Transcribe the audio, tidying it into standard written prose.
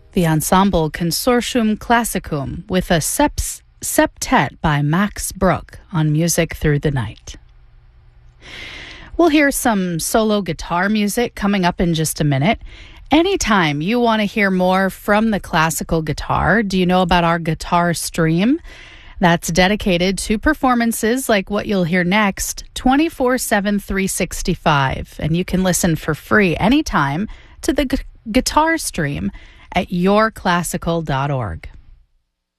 The ensemble Consortium Classicum with a septet by Max Bruch on Music Through the Night. We'll hear some solo guitar music coming up in just a minute. Anytime you want to hear more from the classical guitar, do you know about our guitar stream? That's dedicated to performances like what you'll hear next, 24/7, 365. And you can listen for free anytime to the guitar stream at yourclassical.org.